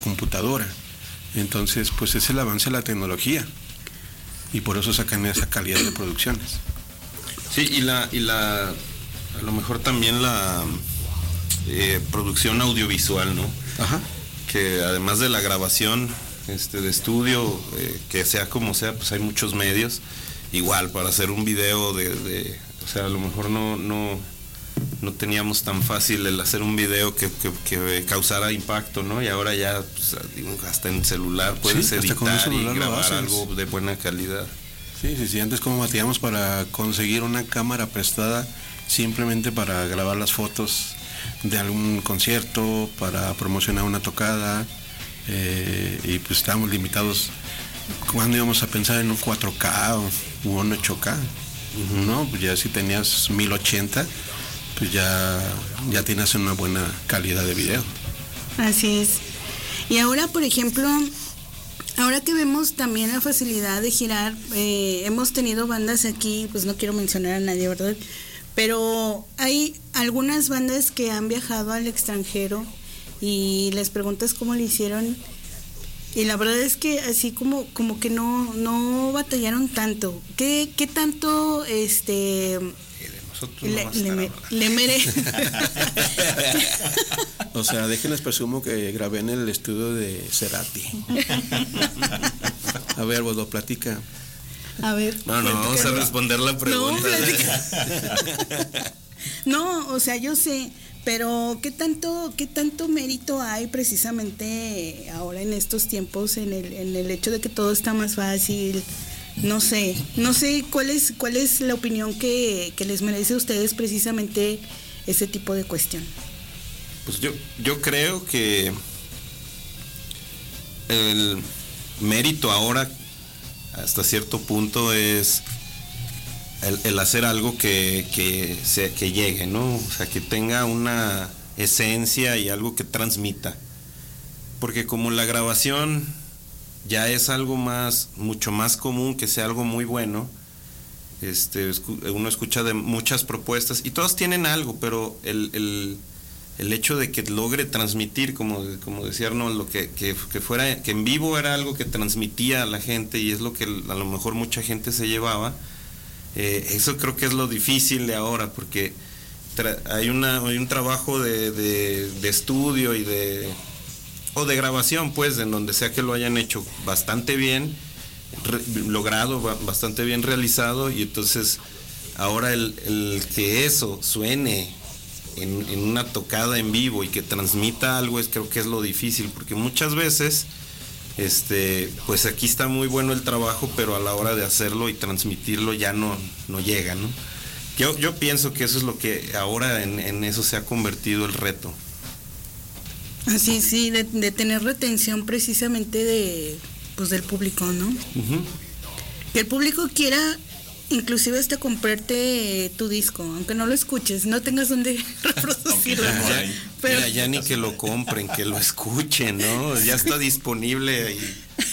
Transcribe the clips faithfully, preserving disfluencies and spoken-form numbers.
computadora. Entonces, pues es el avance de la tecnología y por eso sacan esa calidad de producciones. Sí, y la, y la a lo mejor también la eh, producción audiovisual, ¿no? Ajá. Que además de la grabación este, de estudio, eh, que sea como sea, pues hay muchos medios. Igual, para hacer un video de, de o sea, a lo mejor no, no, no teníamos tan fácil el hacer un video que, que, que causara impacto, ¿no? Y ahora ya, pues, digo, hasta en celular puedes Sí, editar celular y grabar algo de buena calidad. Sí, sí, sí, antes como batíamos para conseguir una cámara prestada simplemente para grabar las fotos de algún concierto, para promocionar una tocada, eh, y pues estábamos limitados. ¿Cuándo íbamos a pensar en un cuatro K o un ocho K? Uh-huh. No, pues ya si tenías mil ochenta, pues ya, ya tienes una buena calidad de video. Así es. Y ahora, por ejemplo, ahora que vemos también la facilidad de girar, eh, hemos tenido bandas aquí, pues no quiero mencionar a nadie, ¿verdad? Pero hay algunas bandas que han viajado al extranjero y les preguntas cómo lo hicieron. Y la verdad es que así como como que no no batallaron tanto. ¿Qué, qué tanto este le, no le, me, le mere? O sea, déjenles presumo que grabé en el estudio de Cerati. A ver, Bodo, platica. A ver. No, no, vamos a responder la pregunta. No, no, o sea, yo sé. Pero ¿qué tanto, qué tanto mérito hay precisamente ahora en estos tiempos en el, en el hecho de que todo está más fácil? No sé, no sé cuál es, cuál es la opinión que, que les merece a ustedes precisamente ese tipo de cuestión. Pues yo, yo creo que el mérito ahora hasta cierto punto es El, el hacer algo que, que, se, que llegue, ¿no? O sea, que tenga una esencia y algo que transmita. Porque como la grabación ya es algo más, mucho más común, que sea algo muy bueno, este, uno escucha de muchas propuestas y todas tienen algo, pero el, el, el hecho de que logre transmitir, como, como decía Arnold, lo que, que, que fuera, que en vivo era algo que transmitía a la gente y es lo que a lo mejor mucha gente se llevaba. Eh, eso creo que es lo difícil de ahora, porque tra- hay una hay un trabajo de, de, de estudio y de o de grabación, pues, en donde sea que lo hayan hecho bastante bien, re- logrado, ba- bastante bien realizado, y entonces ahora el, el que eso suene en, en una tocada en vivo y que transmita algo, es creo que es lo difícil, porque muchas veces Este, pues aquí está muy bueno el trabajo, pero a la hora de hacerlo y transmitirlo ya no, no llega, ¿no? Yo, yo pienso que eso es lo que ahora en, en eso se ha convertido el reto. Así, sí, de, de tener retención precisamente de, pues, del público, ¿no? Uh-huh. Que el público quiera inclusive hasta comprarte tu disco, aunque no lo escuches, no tengas donde reproducirlo. Ya, pero mira, ya ni que lo compren, que lo escuchen, ¿no? Ya está disponible ahí.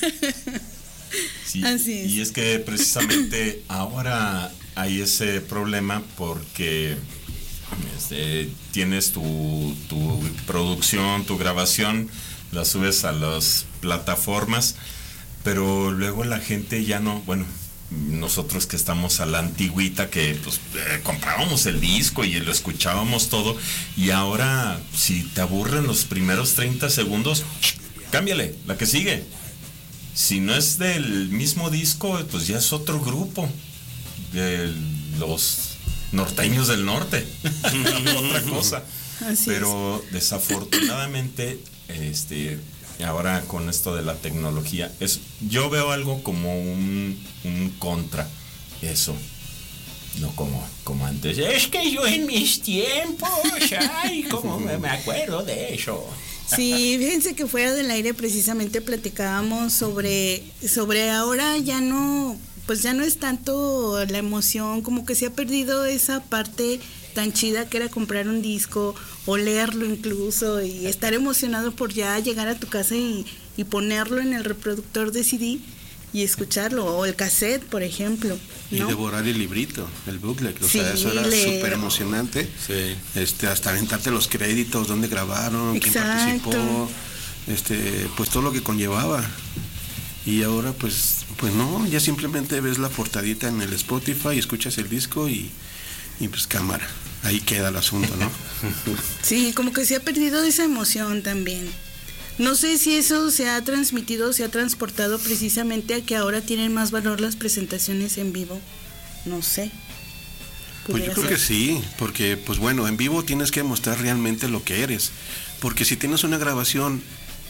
Sí, así es. Y es que precisamente ahora hay ese problema porque este, tienes tu, tu producción, tu grabación, la subes a las plataformas, pero luego la gente ya no, bueno, nosotros que estamos a la antigüita, que pues eh, comprábamos el disco y lo escuchábamos todo, y ahora si te aburren los primeros treinta segundos, cámbiale, la que sigue. Si no es del mismo disco, pues ya es otro grupo, de los norteños del norte, otra cosa. Así Pero es. Desafortunadamente, este ahora con esto de la tecnología, es, yo veo algo como un, un contra, eso, no como, como antes. Es que yo en mis tiempos, ay, como me, me acuerdo de eso. Sí, fíjense que fuera del aire precisamente platicábamos sobre, sobre ahora ya no, pues ya no es tanto la emoción, como que se ha perdido esa parte tan chida que era comprar un disco o leerlo incluso y estar emocionado por ya llegar a tu casa y, y ponerlo en el reproductor de C D y escucharlo, o el cassette, por ejemplo, ¿no? Y devorar el librito, el booklet, o Sí, sea, eso era leer. súper emocionante. Sí. Este, hasta aventarte los créditos, dónde grabaron, Exacto. quién participó, este, pues todo lo que conllevaba. Y ahora pues, pues no, ya simplemente ves la portadita en el Spotify, escuchas el disco y, y pues cámara, ahí queda el asunto, ¿no? Sí, como que se ha perdido esa emoción también. No sé si eso se ha transmitido, se ha transportado precisamente a que ahora tienen más valor las presentaciones en vivo. No sé. Pues yo creo ser. que sí, porque pues bueno, en vivo tienes que mostrar realmente lo que eres, porque si tienes una grabación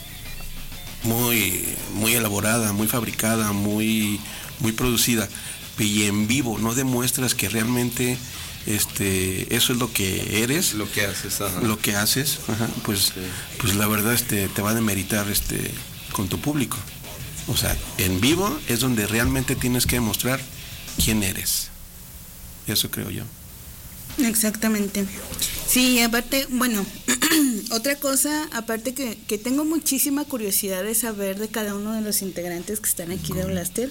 muy muy elaborada, muy fabricada, muy muy producida y en vivo no demuestras que realmente este eso es lo que eres, lo que haces, ajá. lo que haces, ajá, pues sí. pues la verdad este te va a demeritar este con tu público. O sea, en vivo es donde realmente tienes que demostrar quién eres. Eso creo yo. Exactamente. Sí, aparte, bueno, otra cosa, aparte que, que tengo muchísima curiosidad de saber de cada uno de los integrantes que están aquí de Blaster.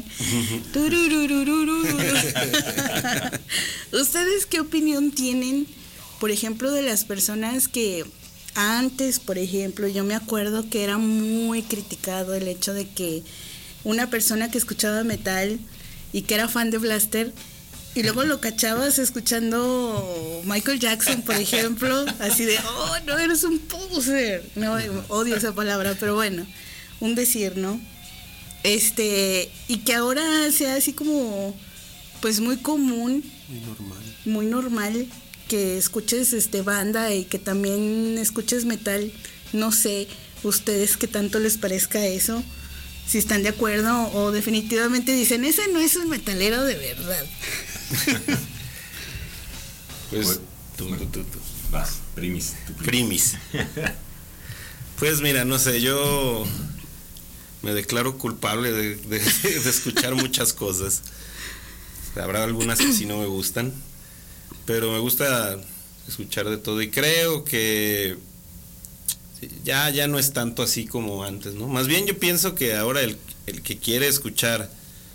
¿Ustedes qué opinión tienen, por ejemplo, de las personas que antes, por ejemplo, yo me acuerdo que era muy criticado el hecho de que una persona que escuchaba metal y que era fan de Blaster, y luego lo cachabas escuchando Michael Jackson, por ejemplo, así de, oh, no, eres un poser. No, odio esa palabra, pero bueno, un decir, ¿no? Este, y que ahora sea así como, pues muy común, Muy normal. muy normal que escuches este banda y que también escuches metal. No sé, ustedes qué tanto les parezca eso. Si están de acuerdo o definitivamente dicen, ese no es un metalero de verdad. Pues tú, tú, tú, tú. Vas, primis. Primis. Pues mira, no sé, yo me declaro culpable de, de, de escuchar muchas cosas. Habrá algunas que sí no me gustan, pero me gusta escuchar de todo y creo que ya, ya no es tanto así como antes, ¿no? Más bien yo pienso que ahora el, el que quiere escuchar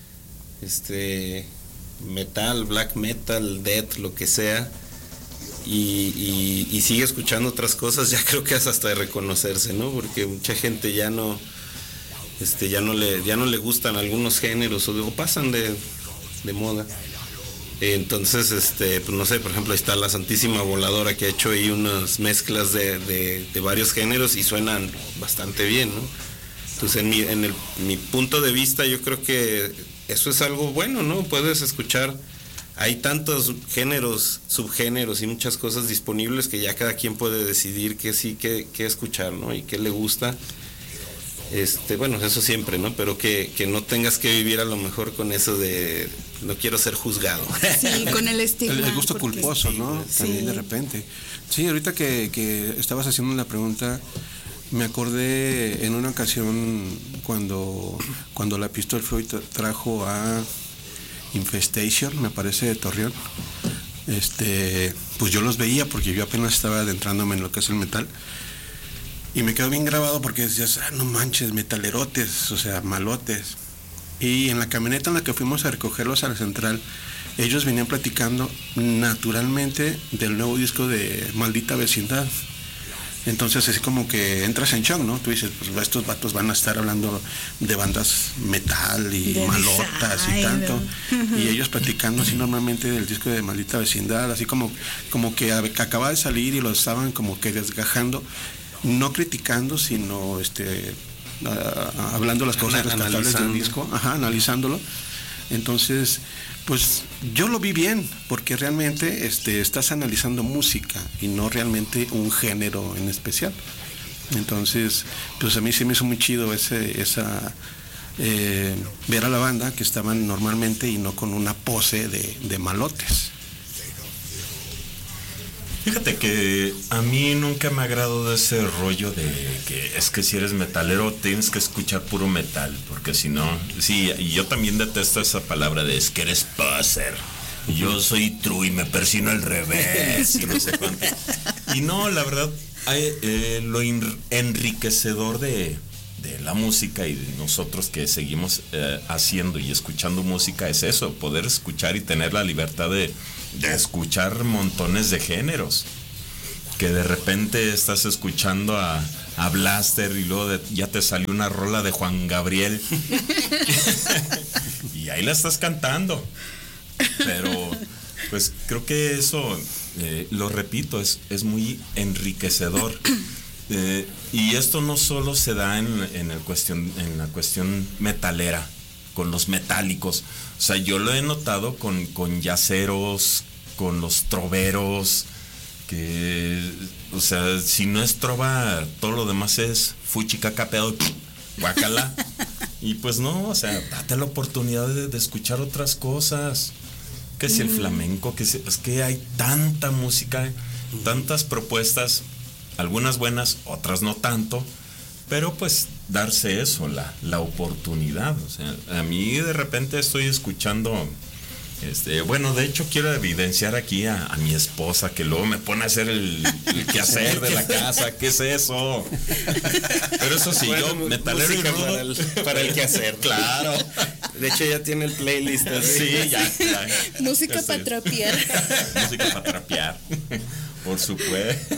este metal, black metal, death, lo que sea, y, y, y sigue escuchando otras cosas, ya creo que es hasta de reconocerse, ¿no? Porque mucha gente ya no este ya no le ya no le gustan algunos géneros o, o pasan de, de moda. Entonces, este, pues no sé, por ejemplo, ahí está la Santísima Voladora, que ha hecho ahí unas mezclas de, de, de varios géneros y suenan bastante bien, ¿no? Entonces, en mi, en el, mi punto de vista, yo creo que eso es algo bueno, ¿no? Puedes escuchar, hay tantos géneros, subgéneros y muchas cosas disponibles que ya cada quien puede decidir qué sí, qué, qué escuchar, ¿no? Y qué le gusta. Este, bueno, eso siempre, ¿no? Pero que, que no tengas que vivir a lo mejor con eso de no quiero ser juzgado. Sí, con el estigma. El, el gusto porque, culposo, ¿no? Sí. También de repente. Sí, ahorita que, que estabas haciendo la pregunta, me acordé en una ocasión cuando, cuando la Pistol Floyd trajo a Infestation, me parece, de Torreón. Este, pues yo los veía porque yo apenas estaba adentrándome en lo que es el metal. Y me quedó bien grabado porque decías, ah, no manches, metalerotes, o sea, malotes. Y en la camioneta en la que fuimos a recogerlos a la central, ellos venían platicando naturalmente del nuevo disco de Maldita Vecindad. Entonces así como que entras en shock, ¿no? Tú dices, pues estos vatos van a estar hablando de bandas metal y de malotas y tanto. Y ellos platicando así normalmente del disco de Maldita Vecindad, así como, como que acaba de salir y lo estaban como que desgajando. No criticando, sino este uh, hablando las cosas rescatables del disco, ajá, analizándolo. Entonces, pues yo lo vi bien, porque realmente este estás analizando música y no realmente un género en especial. Entonces, pues a mí sí me hizo muy chido ese esa eh, ver a la banda que estaban normalmente y no con una pose de, de malotes. Fíjate que a mí nunca me ha agradado ese rollo de que es que si eres metalero tienes que escuchar puro metal, porque si no, sí, y yo también detesto esa palabra de es que eres poser. Yo soy true y me persino al revés y no sé cuánto. Y no, la verdad, hay, eh, lo enriquecedor de, de la música y de nosotros que seguimos eh, haciendo y escuchando música es eso, poder escuchar y tener la libertad de de escuchar montones de géneros, que de repente estás escuchando a, a Blaster y luego de, ya te salió una rola de Juan Gabriel y ahí la estás cantando. Pero pues creo que eso, eh, lo repito, es, es muy enriquecedor. Eh, y esto no solo se da en, en, el cuestión, en la cuestión metalera, con los metálicos. O sea, yo lo he notado con, con yaceros, con los troveros, que, o sea, si no es trova, todo lo demás es fuchicaca, pedo, guacala. Y pues no, o sea, date la oportunidad de, de escuchar otras cosas. Que si el flamenco, que si, es que hay tanta música, tantas propuestas, algunas buenas, otras no tanto, pero pues darse eso, la, la oportunidad. O sea, a mí de repente estoy escuchando, este, bueno, de hecho quiero evidenciar aquí a, a mi esposa, que luego me pone a hacer el, el quehacer de la casa. ¿Qué es eso? Pero eso sí, bueno, yo metalero y rudo para el, para el quehacer. Claro. De hecho ya tiene el playlist así. Sí, ya, ya. Música para trapear. Música para trapear. Por supuesto.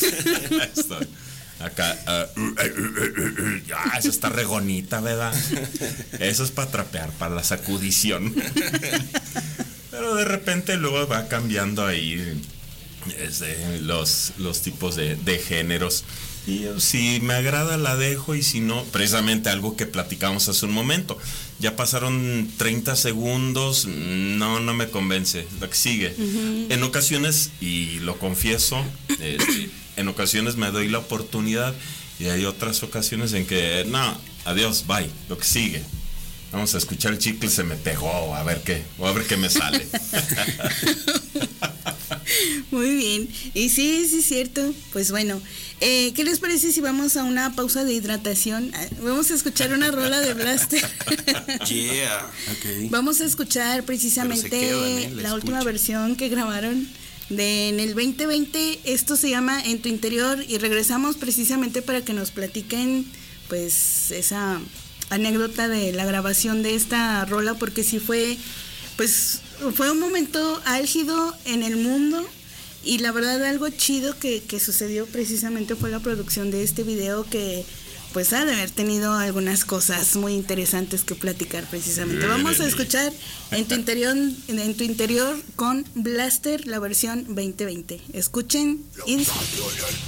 Acá, uh, uh, uh, uh, uh, ya, eso está regonita, ¿verdad? Eso es para trapear, para la sacudición. Pero de repente luego va cambiando ahí este, los, los tipos de, de géneros. Y si me agrada la dejo, y si no, precisamente algo que platicamos hace un momento. Ya pasaron treinta segundos, no, no me convence. Lo que sigue. Uh-huh. En ocasiones, y lo confieso, este, en ocasiones me doy la oportunidad, y hay otras ocasiones en que, no, adiós, bye, lo que sigue. Vamos a escuchar el chicle, se me pegó, a ver qué, o a ver qué me sale. Muy bien, y sí, sí es cierto. Pues bueno, eh, ¿qué les parece si vamos a una pausa de hidratación? Vamos a escuchar una rola de Blaster. Yeah. Okay. Vamos a escuchar precisamente quedan, ¿eh? la, la última versión que grabaron de en el veinte veinte. Esto se llama En tu interior, y regresamos precisamente para que nos platiquen pues esa anécdota de la grabación de esta rola, porque sí fue pues fue un momento álgido en el mundo, y la verdad algo chido que, que sucedió precisamente fue la producción de este video, que pues ha de haber tenido algunas cosas muy interesantes que platicar precisamente. Vamos a escuchar En tu interior, en tu interior con Blaster, la versión veinte veinte. Escuchen y disfruten.